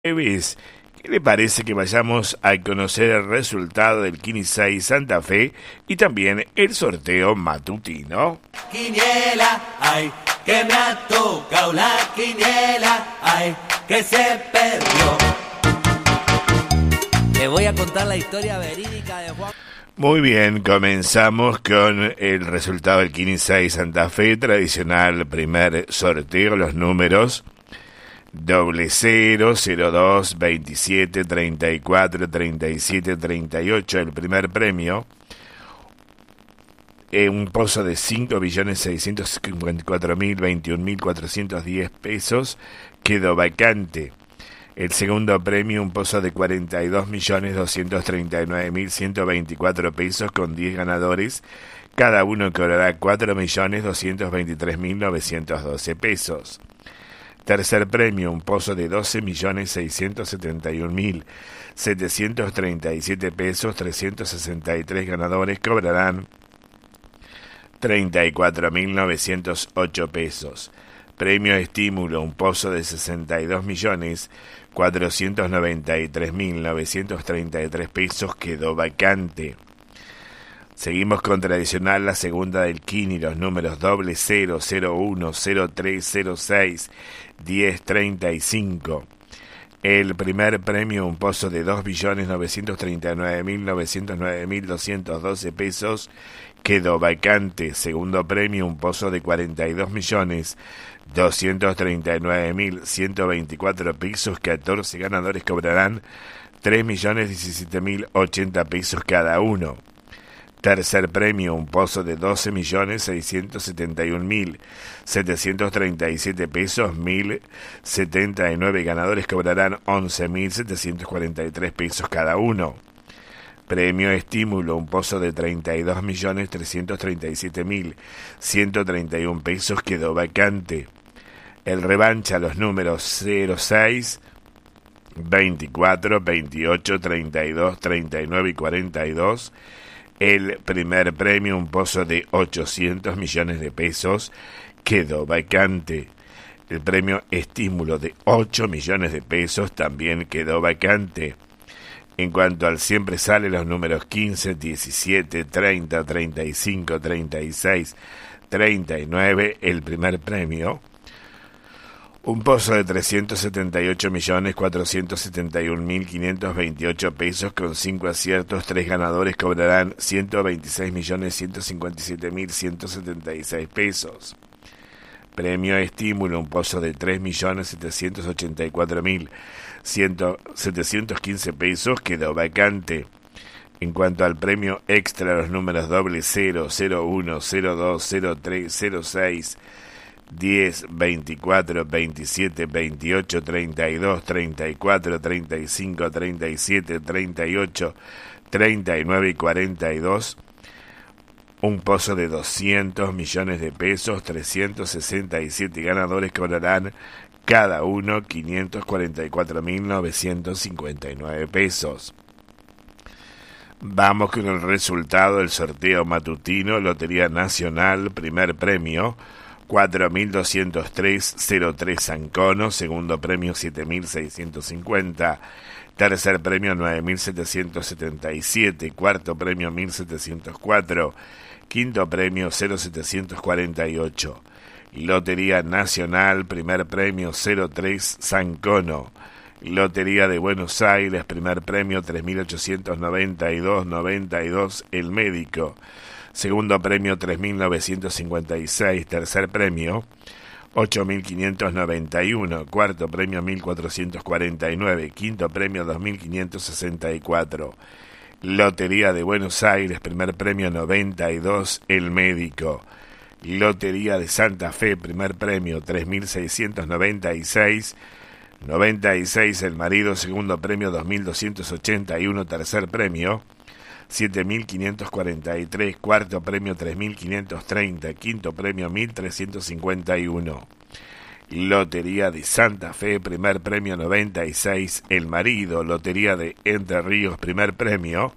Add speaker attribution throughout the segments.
Speaker 1: Jueves. ¿Qué le parece que vayamos a conocer el resultado del Kini 6 Santa Fe y también el sorteo matutino?
Speaker 2: Quiniela, ay, que me ha tocado la quiniela, ay, que se perdió. Le voy a contar la historia verídica de Juan.
Speaker 1: Muy bien, comenzamos con el resultado del Kini 6 Santa Fe, tradicional primer sorteo, los números 00, 02, 27, 34, 37, 38, el primer premio, un pozo de 5.654.021.410 pesos, quedó vacante. El segundo premio, un pozo de 42.239.124 pesos con 10 ganadores, cada uno cobrará 4.223.912 pesos. Tercer premio, un pozo de 12.671.737 pesos, 363 ganadores cobrarán 34.908 pesos. Premio estímulo, un pozo de 62.493.933 pesos, quedó vacante. Seguimos con tradicional, la segunda del Kini, los números 00, 01, 03, 06, 10, 35. El primer premio, un pozo de 2.939.909.212 pesos, quedó vacante. Segundo premio, un pozo de 42.239.124 pesos, 14 ganadores cobrarán 3.017.080 pesos cada uno. Tercer premio, un pozo de 12.671.737 pesos, 1.079 ganadores cobrarán 11.743 pesos cada uno. Premio estímulo, un pozo de 32.337.131 pesos, quedó vacante. El revancha, los números 06, 24, 28, 32, 39 y 42. El primer premio, un pozo de 800 millones de pesos, quedó vacante. El premio estímulo de 8 millones de pesos también quedó vacante. En cuanto al siempre sale, los números 15, 17, 30, 35, 36, 39, el primer premio, un pozo de 378.471.528 pesos con 5 aciertos, 3 ganadores cobrarán 126.157.176 pesos. Premio estímulo, un pozo de 3.784.715 pesos, quedó vacante. En cuanto al premio extra, los números 00, 01, 02, 03, 06, 10, 24, 27, 28, 32, 34, 35, 37, 38, 39 y 42, un pozo de 200 millones de pesos, 367 ganadores cobrarán cada uno 544.959 pesos. Vamos con el resultado del sorteo matutino, Lotería Nacional, primer premio, 4.203.03 Ancono, segundo premio 7.650, tercer premio 9.777, cuarto premio 1.704, quinto premio 0.748. Lotería Nacional, primer premio 03 Sancono. Lotería de Buenos Aires, primer premio 3.892.92 El Médico. Segundo premio 3.956, tercer premio 8.591, cuarto premio 1.449, quinto premio 2.564. Lotería de Buenos Aires, primer premio 92, El Médico. Lotería de Santa Fe, primer premio 3.696, 96 El Marido, segundo premio 2.281, tercer premio 7.543, cuarto premio 3.530, quinto premio 1.351. Lotería de Santa Fe, primer premio 96, El Marido. Lotería de Entre Ríos, primer premio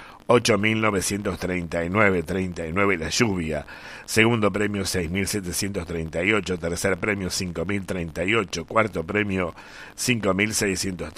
Speaker 1: 8.939, 39 La Lluvia. Segundo premio 6.738, tercer premio 5.038, cuarto premio 5.630,